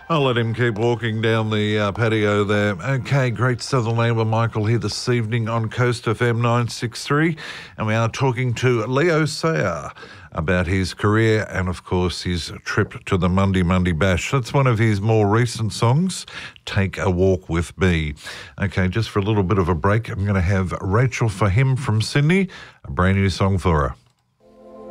I'll let him keep walking down the patio there. Okay, Great Southern Land with Michael here this evening on Coast FM 963, and we are talking to Leo Sayer about his career and, of course, his trip to the Monday Bash. That's one of his more recent songs, Take a Walk With Me. Okay, just for a little bit of a break, I'm going to have Rachel Fahim from Sydney, a brand new song for her.